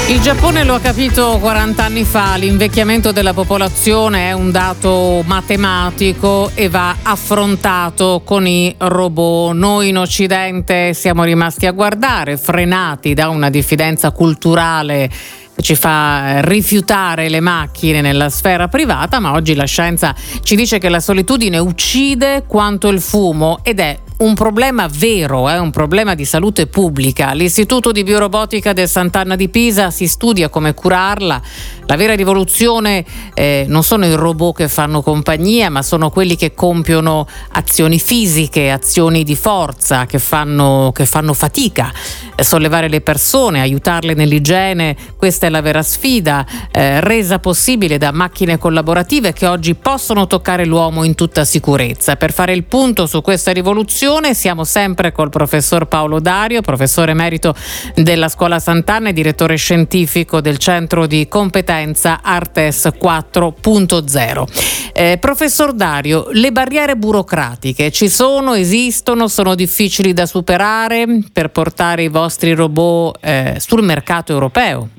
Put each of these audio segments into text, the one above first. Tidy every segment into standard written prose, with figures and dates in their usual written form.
Il Giappone lo ha capito 40 anni fa, l'invecchiamento della popolazione è un dato matematico e va affrontato con i robot. Noi in Occidente siamo rimasti a guardare, frenati da una diffidenza culturale che ci fa rifiutare le macchine nella sfera privata, ma oggi la scienza ci dice che la solitudine uccide quanto il fumo ed è un problema vero, è un problema di salute pubblica. L'Istituto di Biorobotica del Sant'Anna di Pisa si studia come curarla. La vera rivoluzione non sono i robot che fanno compagnia, ma sono quelli che compiono azioni fisiche, azioni di forza, che fanno fatica. Sollevare le persone, aiutarle nell'igiene, questa è la vera sfida, resa possibile da macchine collaborative che oggi possono toccare l'uomo in tutta sicurezza. Per fare il punto su questa rivoluzione siamo sempre col professor Paolo Dario, professore emerito della Scuola Sant'Anna e direttore scientifico del Centro di Competenza Artes 4.0. Professor Dario, le barriere burocratiche ci sono, esistono, sono difficili da superare per portare i vostri robot sul mercato europeo?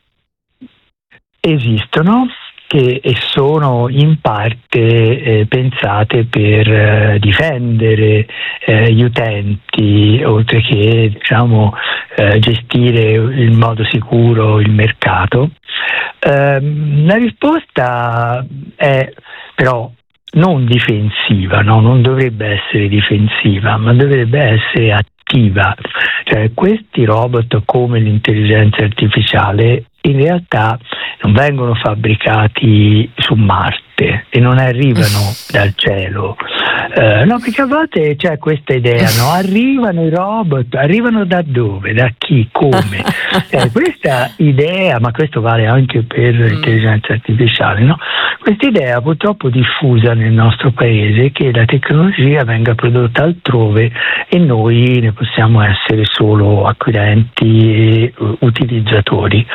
Esistono e sono in parte pensate per difendere gli utenti, oltre che gestire in modo sicuro il mercato. La risposta è però non difensiva, no? Non dovrebbe essere difensiva, ma dovrebbe essere attiva. Cioè, questi robot, come l'intelligenza artificiale, in realtà non vengono fabbricati su Marte e non arrivano dal cielo. No, perché a volte c'è questa idea, no? Arrivano i robot, arrivano da dove? Da chi? Come? Questa idea, ma questo vale anche per l'intelligenza artificiale, no? Questa idea purtroppo diffusa nel nostro paese che la tecnologia venga prodotta altrove e noi ne possiamo essere solo acquirenti e utilizzatori.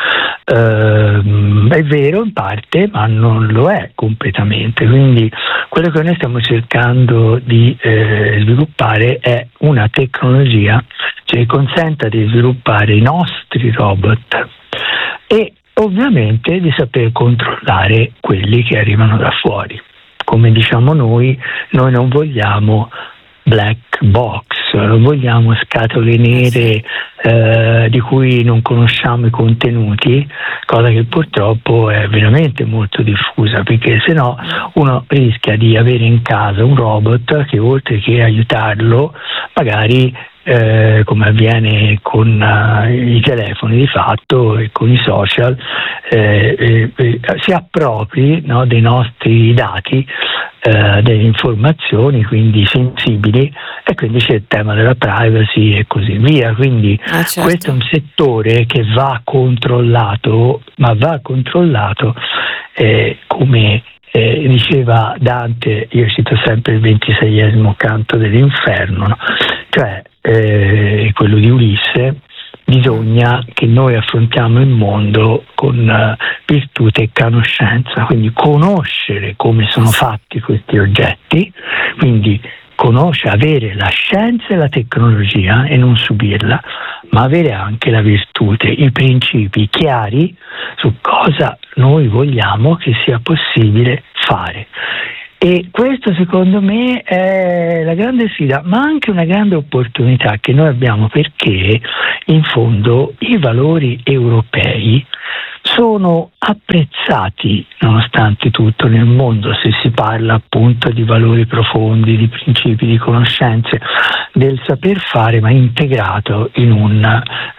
È vero in parte, ma non lo è completamente. Quindi quello che noi stiamo cercando di sviluppare è una tecnologia che consenta di sviluppare i nostri robot e ovviamente di saper controllare quelli che arrivano da fuori. Come diciamo noi non vogliamo black box, non vogliamo scatole nere di cui non conosciamo i contenuti, cosa che purtroppo è veramente molto diffusa, perché se no uno rischia di avere in casa un robot che, oltre che aiutarlo, magari come avviene con i telefoni di fatto e con i social, si appropri, no, dei nostri dati, delle informazioni quindi sensibili, e quindi c'è il tema della privacy e così via. Quindi certo. Questo è un settore che va controllato, ma va controllato come diceva Dante, io cito sempre il 26esimo canto dell'inferno, no? Cioè quello di Ulisse. Bisogna che noi affrontiamo il mondo con virtù e conoscenza, quindi conoscere come sono fatti questi oggetti, quindi avere la scienza e la tecnologia e non subirla, ma avere anche la virtù, i principi chiari su cosa noi vogliamo che sia possibile fare. E questo secondo me è la grande sfida, ma anche una grande opportunità che noi abbiamo, perché in fondo i valori europei sono apprezzati nonostante tutto nel mondo, se si parla appunto di valori profondi, di principi, di conoscenze, del saper fare, ma integrato in un